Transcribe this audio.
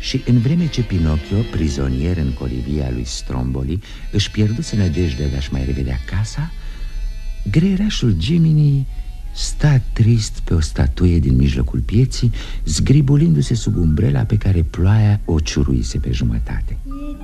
Și în vreme ce Pinocchio, prizonier în colivia lui Stromboli, își pierduse nădejdea de a-și mai revedea casa, greierașul Gemini sta trist pe o statuie din mijlocul pieții, zgribulindu-se sub umbrela pe care ploaia o ciuruise pe jumătate.